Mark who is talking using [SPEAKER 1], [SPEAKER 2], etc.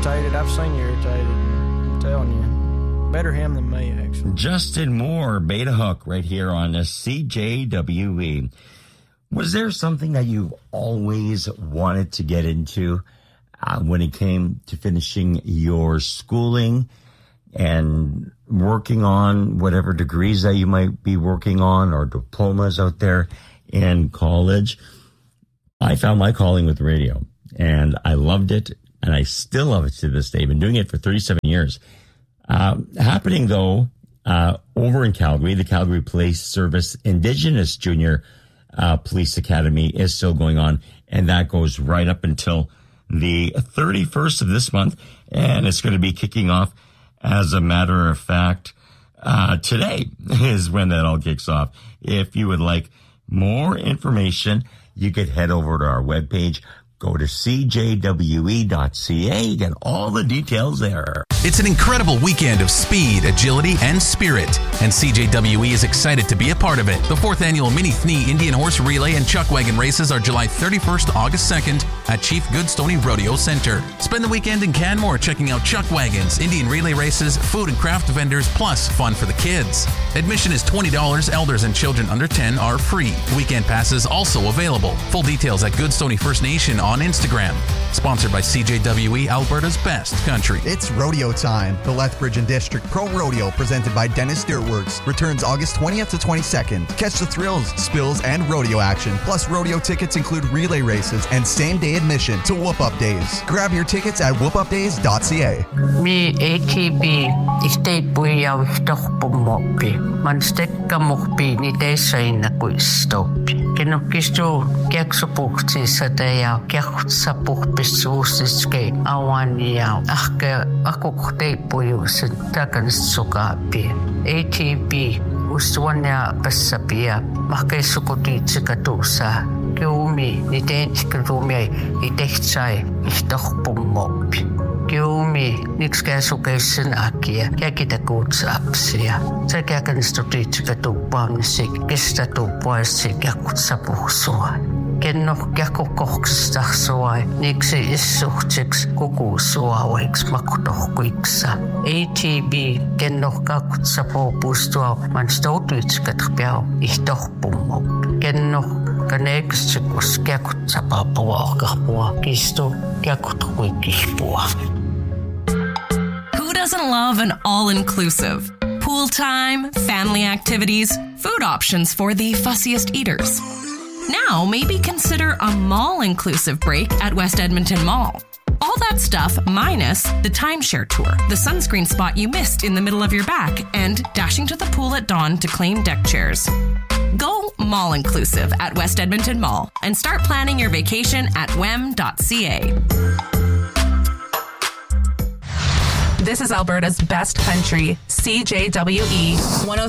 [SPEAKER 1] irritated. I've seen you irritated. I'm telling you. Better him than me, actually.
[SPEAKER 2] Justin Moore, Beta Hook, right here on the CJWE. Was there something that you've always wanted to get into when it came to finishing your schooling and working on whatever degrees that you might be working on or diplomas out there in college? I found my calling with radio, and I loved it, and I still love it to this day. I've been doing it for 37 years. Happening, though, over in Calgary, the Calgary Police Service Indigenous Junior Police Academy is still going on, and that goes right up until the 31st of this month, and it's going to be kicking off. As a matter of fact, today is when that all kicks off. If you would like more information, you could head over to our webpage. Go to cjwe.ca. You get all the details there.
[SPEAKER 3] It's an incredible weekend of speed, agility, and spirit, and CJWE is excited to be a part of it. The 4th Annual Mini Thni Indian Horse Relay and Chuck Wagon Races are July 31st to August 2nd at Chief Goodstoney Rodeo Center. Spend the weekend in Canmore checking out Chuck Wagons, Indian relay races, food and craft vendors, plus fun for the kids. Admission is $20. Elders and children under 10 are free. Weekend passes also available. Full details at Goodstoney First Nation on Instagram. Sponsored by CJWE, Alberta's best country.
[SPEAKER 4] It's rodeo time. The Lethbridge and District Pro Rodeo, presented by Dennis Dirtworks, returns August 20th to 22nd. Catch the thrills, spills, and rodeo action. Plus, rodeo tickets include relay races and same-day admission to Whoop Up Days. Grab your tickets at whoopupdays.ca.
[SPEAKER 5] Me ATB isteitpuiau ihtorpummopi. Man stekkamurpi ni teissaina kuistoppi. Kenokkistu kiaksupuhtissa teja kiaksapurpissuusiske awaniau. Ahke akukteippujuusen takanissukaapi. ATB usuania passapia. Mahkeissukutiitsikatuusa. Kiumi ni teensikatuumia itehtsai ihtorpummopi. Kiumi nikskäsukeisen akia kiakitakuutsaapsia. Se kiakanistutiitsikatuuppaamnisik kestatuuppaissik kiakutsapuhsua. Kenno kiakukohksistahsuai niksi issuhtiks kukuusuauiks makutohkuiksa. ATB kenno kaakutsapuupustua manstoutuitsikatpiau ihtorpummopi. Kenno kaneeksikus kiakutsapapuaakahpua kistu kiakutkuikihpua.
[SPEAKER 6] Who doesn't love an all-inclusive? Pool time, family activities, food options for the fussiest eaters. Now, maybe consider a mall-inclusive break at West Edmonton Mall. All that stuff minus the timeshare tour, the sunscreen spot you missed in the middle of your back, and dashing to the pool at dawn to claim deck chairs. Go mall-inclusive at West Edmonton Mall and start planning your vacation at wem.ca.
[SPEAKER 7] This is Alberta's best country, CJWE 103.